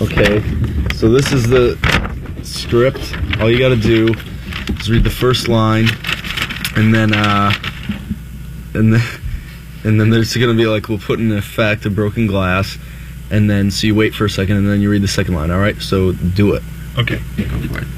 Okay, so this is the script. All you gotta do is read the first line, and then there's gonna be like, we'll put in effect a broken glass, and then so you wait for a second, and then you read the second line. All right, so do it. Okay, go for it.